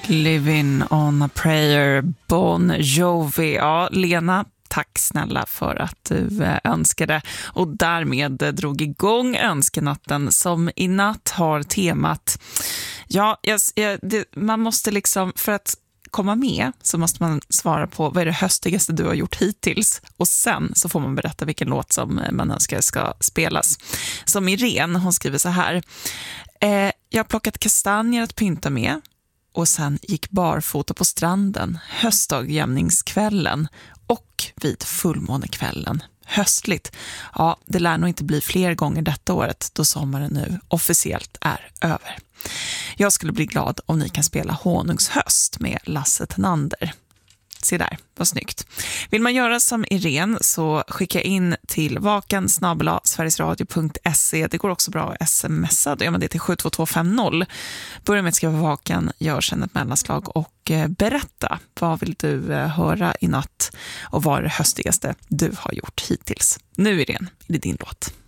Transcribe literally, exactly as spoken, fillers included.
Living on a prayer, Bon Jovi. Ja, Lena, tack snälla för att du önskade och därmed drog igång önskenatten som i natt har temat. Ja, jag, jag, det, man måste liksom, för att komma med så måste man svara på vad är det höstigaste du har gjort hittills, och sen så får man berätta vilken låt som man önskar ska spelas. Som Irene, hon skriver så här: eh, jag har plockat kastanjer att pynta med och sen gick barfota på stranden höstdagjämningskvällen och vid fullmånekvällen. Höstligt. Ja, det lär nog inte bli fler gånger detta året då sommaren nu officiellt är över. Jag skulle bli glad om ni kan spela Honungshöst med Lasse Tenander. Se där, vad snyggt. Vill man göra som Irene så skicka in till vakan snabel-a sverigesradio punkt se. Det går också bra att smsa. Då gör man det till sju två två fem noll. Börja med att skriva vakan, gör sen ett mellanslag och berätta. Vad vill du höra i natt och vad är det höstigaste du har gjort hittills? Nu Irene, är det din låt.